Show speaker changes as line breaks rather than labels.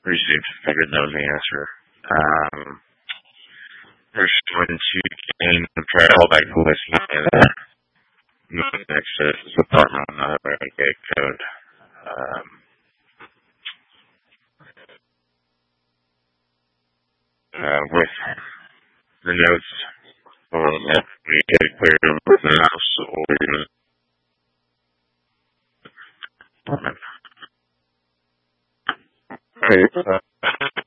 received. Figured that was the answer. There's going to gain the travel back to listening and moving next to this apartment on the gate code. With the notes that we get clear with the house or the apartment.